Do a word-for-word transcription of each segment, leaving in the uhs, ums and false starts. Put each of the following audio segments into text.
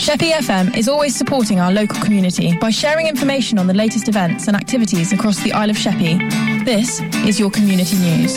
Sheppey F M is always supporting our local community by sharing information on the latest events and activities across the Isle of Sheppey. This is your community news.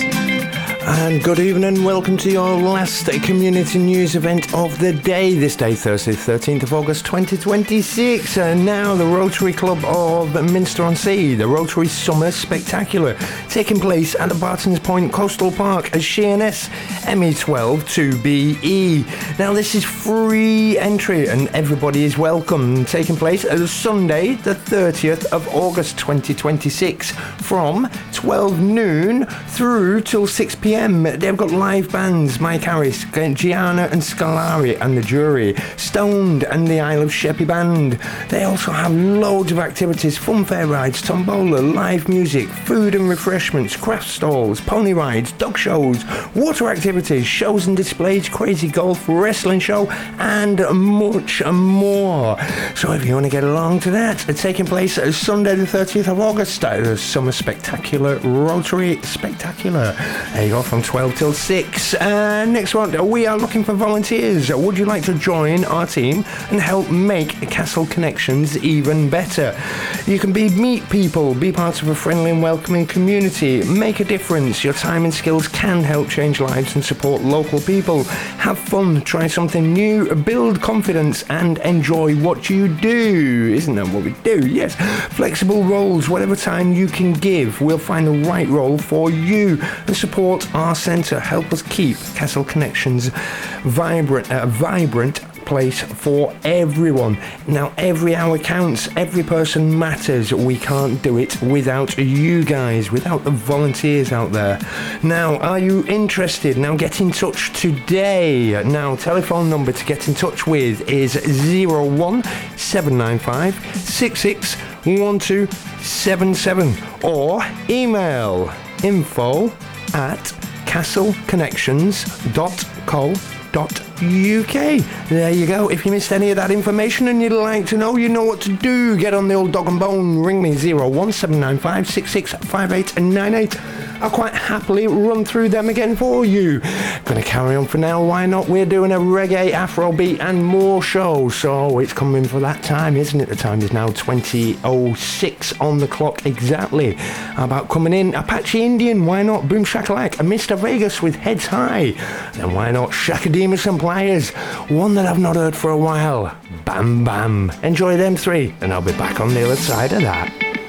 And good evening, welcome to your last community news event of the day. This day, Thursday, thirteenth of August twenty twenty-six. And now the Rotary Club of Minster-on-Sea, the Rotary Summer Spectacular, taking place at the Bartons Point Coastal Park as Sheerness M E twelve two B E. Now this is free entry and everybody is welcome. Taking place as Sunday, the thirtieth of August twenty twenty-six from twelve noon through till six p.m. They've got live bands, Mike Harris, Gianna and Scalari and the Jury, Stoned and the Isle of Sheppey Band. They also have loads of activities, fun fair rides, tombola, live music, food and refreshments, craft stalls, pony rides, dog shows, water activities, shows and displays, crazy golf, wrestling show and much more. So if you want to get along to that, it's taking place Sunday the thirtieth of August, the Summer Spectacular Rotary Spectacular. There you go, from twelve till six. And next one, we are looking for volunteers. Would you like to join our team and help make Castle Connections even better? You can be meet people, be part of a friendly and welcoming community, make a difference. Your time and skills can help change lives and support local people. Have fun, try something new, build confidence and enjoy what you do. Isn't that what we do? Yes. Flexible roles, whatever time you can give, we'll find the right role for you and support our centre. Help us keep Castle Connections vibrant, a vibrant place for everyone. Now every hour counts, every person matters. We can't do it without you guys, without the volunteers out there. Now are you interested? Now get in touch today. Now telephone number to get in touch with is zero one seven nine five six six one two seven seven or email info at castle connections dot co dot uk. There you go. If you missed any of that information and you'd like to know, you know what to do. Get on the old dog and bone. Ring me zero one seven nine five six six five eight nine eight. I'll quite happily run through them again for you. Gonna carry on for now, why not? We're doing a reggae, Afrobeat and more show, so it's coming for that time, isn't it? The time is now twenty oh six on the clock exactly. How about coming in? Apache Indian, why not? Boom Shakalak and Mister Vegas with Heads High. Then why not Shakademus and Pliers? One that I've not heard for a while. Bam Bam. Enjoy them three, and I'll be back on the other side of that.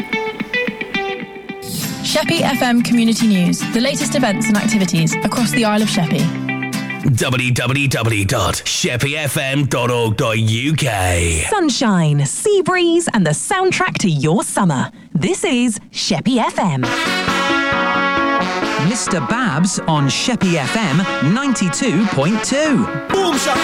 Sheppey F M Community News, the latest events and activities across the Isle of Sheppey. w w w dot sheppey f m dot org dot u k. Sunshine, sea breeze and the soundtrack to your summer. This is Sheppey F M. Mister Babs on Sheppey F M ninety-two point two. Boom shaka